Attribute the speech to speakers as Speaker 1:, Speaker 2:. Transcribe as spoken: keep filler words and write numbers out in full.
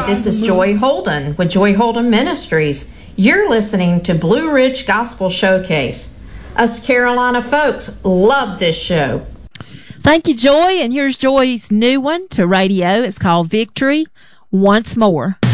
Speaker 1: this is Joy Holden with Joy Holden Ministries. You're listening to Blue Ridge Gospel Showcase. Us Carolina folks love this show.
Speaker 2: Thank you, Joy. And here's Joy's new one to radio. It's called Victory Once More.